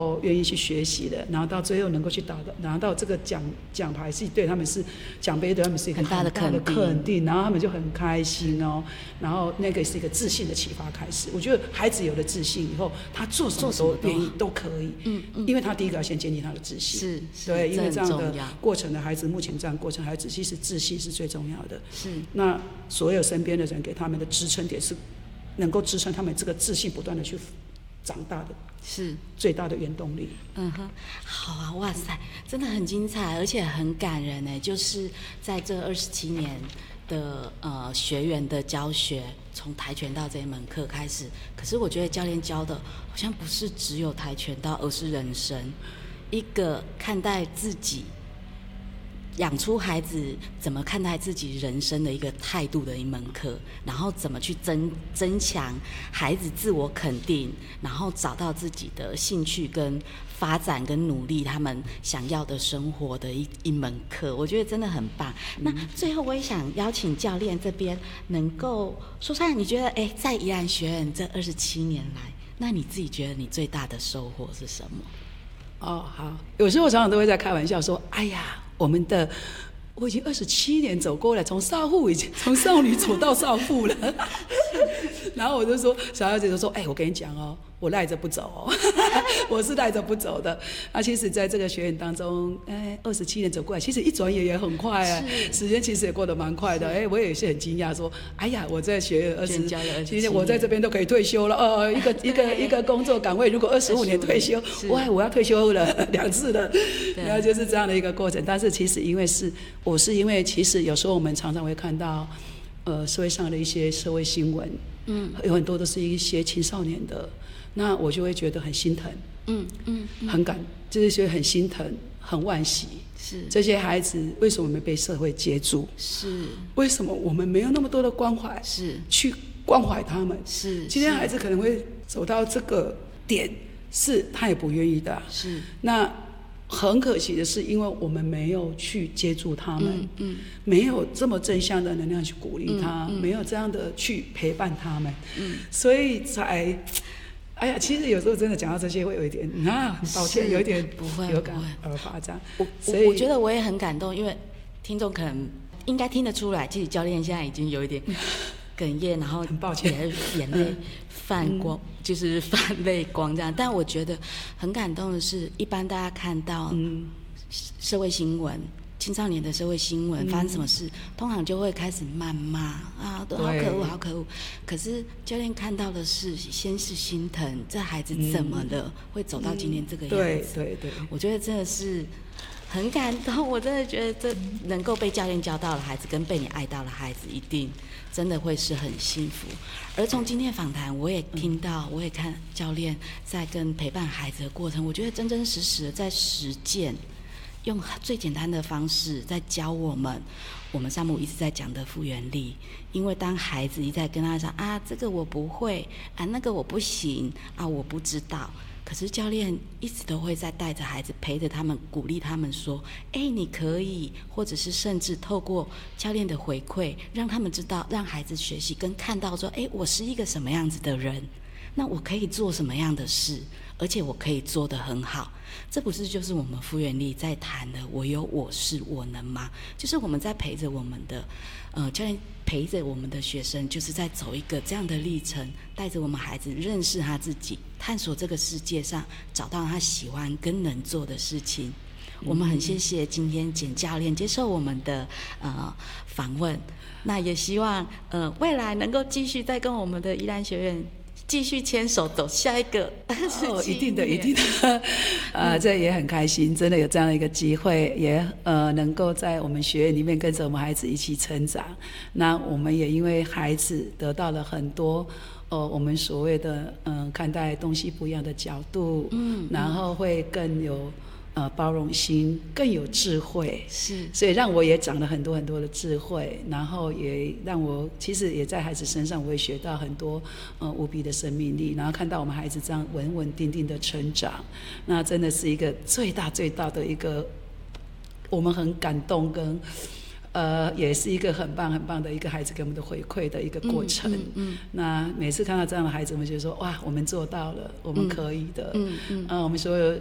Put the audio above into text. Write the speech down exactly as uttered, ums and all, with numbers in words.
愿意去学习的，然后到最后能够去打的拿到这个奖奖牌，是对他们是奖杯，对他们是一个很大的肯定， 肯定，然后他们就很开心哦。然后那个是一个自信的启发开始。我觉得孩子有了自信以后，他做什么都愿意，都可以。嗯嗯，因为他第一个要先建立他的自信。 是，是对，因为这样的这过程的孩子，目前这样过程孩子其实自信是最重要的。 是， 那所有身边的人给他们的支撑点是能够支撑他们这个自信不断的去长大的， 是最大的原动力。 嗯哼，好啊，哇塞，真的很精彩，而且很感人呢。就是在这二十七年的呃学员的教学，从跆拳道这一门课开始，可是我觉得教练教的好像不是只有跆拳道，而是人生，一个看待自己。养出孩子怎么看待自己人生的一个态度的一门课，然后怎么去增增强孩子自我肯定，然后找到自己的兴趣跟发展跟努力他们想要的生活的一一门课，我觉得真的很棒。嗯、那最后我也想邀请教练这边能够说说，你觉得哎，在宜兰学院这二十七年来，那你自己觉得你最大的收获是什么？ 哦，好，有时候我常常都会在开玩笑说，哎呀，我们的我已经二十七年走过了，从少妇已经从少女走到少妇了。然后我就说，小孩子就说，哎、欸，我跟你讲哦，我赖着不走哦，我是赖着不走的。那其实在这个学院当中，哎，二十七年走过来，其实一转眼也很快啊，时间其实也过得蛮快的。哎，我也是很惊讶，说，哎呀，我在学院二十，其实我在这边都可以退休了。哦，一个一个一个工作岗位，如果二十五年退休，哇，我要退休了两次了。然后就是这样的一个过程。但是其实因为是我是因为其实有时候我们常常会看到，呃，社会上的一些社会新闻。嗯，有很多都是一些青少年的，那我就会觉得很心疼，嗯嗯，很感，就是觉得很心疼，很惋惜。是这些孩子为什么没被社会接住？是为什么我们没有那么多的关怀？是去关怀他们？是今天孩子可能会走到这个点，是他也不愿意的。是那。很可惜的是，因为我们没有去接住他们，嗯嗯、没有这么正向的能量去鼓励他，嗯嗯、没有这样的去陪伴他们，嗯、所以才，哎呀，其实有时候真的讲到这些会有一点啊，很抱歉，有一点不会有感而发这样。 我所以我觉得我也很感动，因为听众可能应该听得出来，其实教练现在已经有一点哽咽，然后很抱歉， 眼泪泛光，嗯、就是泛泪光这样。但我觉得很感动的是，一般大家看到社会新闻、嗯、青少年的社会新闻、嗯、发生什么事，通常就会开始谩骂啊，都好可恶，好可恶。可是教练看到的是，先是心疼，这孩子怎么了，嗯、会走到今天这个样子？ 对对对， 我觉得真的是。很感动，我真的觉得这能够被教练教到的孩子，跟被你爱到的孩子，一定真的会是很幸福。而从今天的访谈，我也听到，我也看教练在跟陪伴孩子的过程，我觉得真真实实的在实践，用最简单的方式在教我们，我们山姆一直在讲的复原力。因为当孩子一再跟他说啊，这个我不会啊，那个我不行啊，我不知道。可是教练一直都会在带着孩子，陪着他们，鼓励他们说：“哎，你可以。”或者是甚至透过教练的回馈，让他们知道，让孩子学习跟看到说：“哎，我是一个什么样子的人？那我可以做什么样的事？而且我可以做得很好。”这不是就是我们复原力在谈的“我有我是我能”吗？就是我们在陪着我们的呃教练陪着我们的学生，就是在走一个这样的历程，带着我们孩子认识他自己，探索这个世界上找到他喜欢跟能做的事情。嗯、我们很谢谢今天简教练接受我们的呃访问，那也希望呃未来能够继续再跟我们的宜兰学院继续牵手走下一个哦，一定的，一定的，呃，这也很开心，真的有这样的一个机会，也呃能够在我们学院里面跟着我们孩子一起成长。那我们也因为孩子得到了很多，呃，我们所谓的嗯、呃、看待东西不一样的角度，嗯，然后会更有。呃，包容心，更有智慧，是，所以让我也长了很多很多的智慧，然后也让我其实也在孩子身上，我也学到很多呃无比的生命力，然后看到我们孩子这样稳稳定定的成长，那真的是一个最大最大的一个，我们很感动跟呃，也是一个很棒很棒的一个孩子给我们的回馈的一个过程。嗯嗯嗯，那每次看到这样的孩子，我们觉得说哇，我们做到了，我们可以的。嗯嗯，呃，我们所有